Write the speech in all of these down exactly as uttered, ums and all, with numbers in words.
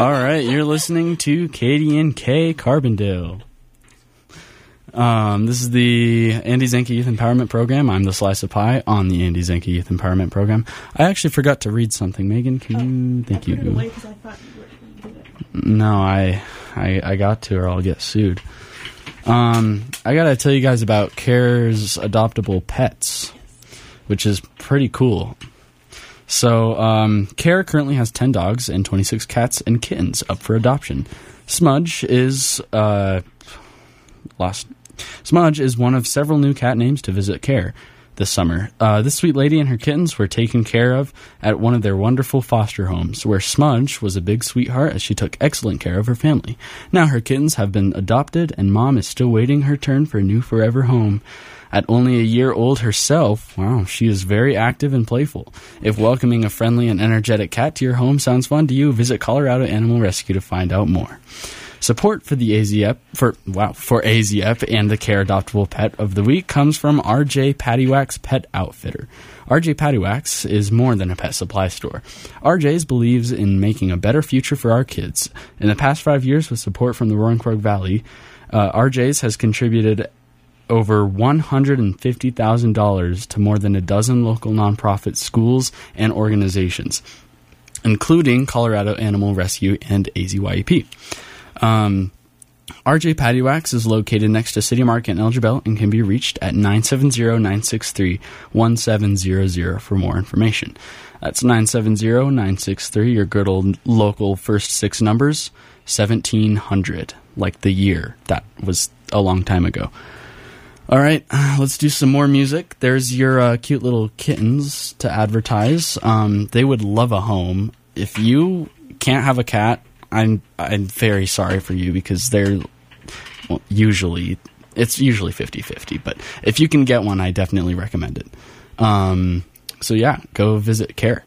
All right, you're listening to Katie and K Carbondale. Um, this is the Andy Zanke Youth Empowerment Program. I'm the Slice of Pie on the Andy Zanke Youth Empowerment Program. I actually forgot to read something. Megan, can oh, you? Thank I you. Put it away 'cause I thought you were going to do it. No, I, I, I got to, or I'll get sued. Um, I gotta tell you guys about CARE's Adoptable Pets, which is pretty cool. So, um, CARE currently has ten dogs and twenty-six cats and kittens up for adoption. Smudge is, uh, lost. Smudge is one of several new cat names to visit CARE this summer. Uh, this sweet lady and her kittens were taken care of at one of their wonderful foster homes, where Smudge was a big sweetheart as she took excellent care of her family. Now her kittens have been adopted, and Mom is still waiting her turn for a new forever home. At only a year old herself, wow, she is very active and playful. If welcoming a friendly and energetic cat to your home sounds fun to you, visit Colorado Animal Rescue to find out more. Support for the A Z F for wow for A Z F and the CARE Adoptable Pet of the Week comes from R J Pattywax Pet Outfitter. R J Pattywax is more than a pet supply store. R J's believes in making a better future for our kids. In the past five years, with support from the Roaring Fork Valley, uh, R J's has contributed over one hundred fifty thousand dollars to more than a dozen local nonprofit schools and organizations, including Colorado Animal Rescue and A Z Y E P. Um, R J Pattywax is located next to City Market in Elgerbell and can be reached at nine seven zero, nine six three, one seven zero zero for more information. That's nine seven zero, nine six three, your good old local first six numbers, seventeen hundred, like the year. That was a long time ago. All right, let's do some more music. There's your uh, cute little kittens to advertise. Um, they would love a home. If you can't have a cat, I'm I'm very sorry for you, because they're well, usually it's usually fifty-fifty, but if you can get one, I definitely recommend it. Um, so yeah, go visit CARE.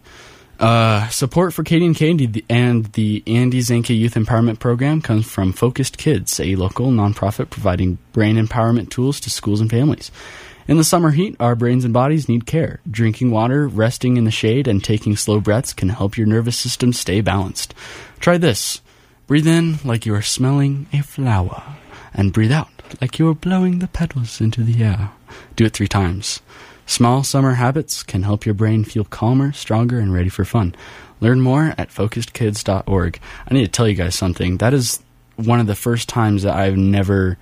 Uh, support for Katie and Katie and the Andy Zanke Youth Empowerment Program comes from Focused Kids, a local nonprofit providing brain empowerment tools to schools and families. In the summer heat, our brains and bodies need care. Drinking water, resting in the shade, and taking slow breaths can help your nervous system stay balanced. Try this. Breathe in like you are smelling a flower, and breathe out like you are blowing the petals into the air. Do it three times. Small summer habits can help your brain feel calmer, stronger, and ready for fun. Learn more at focused kids dot org. I need to tell you guys something. That is one of the first times that I've never...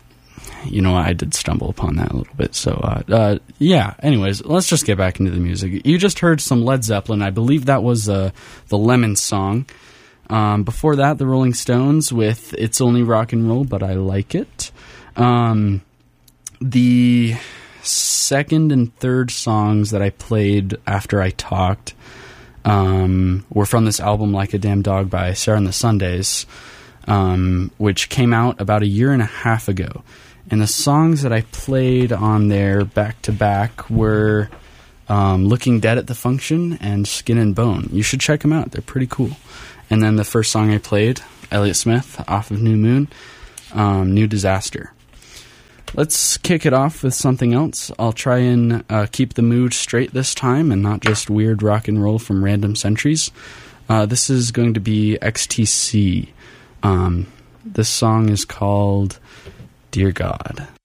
You know, I did stumble upon that a little bit. So, uh, uh, yeah, anyways, let's just get back into the music. You just heard some Led Zeppelin. I believe that was uh, the Lemon Song. Um, before that, the Rolling Stones with It's Only Rock and Roll, But I Like It. Um, the second and third songs that I played after I talked um, were from this album, Like a Damn Dog by Sarah and the Sundays, um, which came out about a year and a half ago. And the songs that I played on there back-to-back were um, Looking Dead at the Function and Skin and Bone. You should check them out. They're pretty cool. And then the first song I played, Elliott Smith, off of New Moon, um, New Disaster. Let's kick it off with something else. I'll try and uh, keep the mood straight this time and not just weird rock and roll from random centuries. Uh, this is going to be X T C. Um, this song is called... Dear God.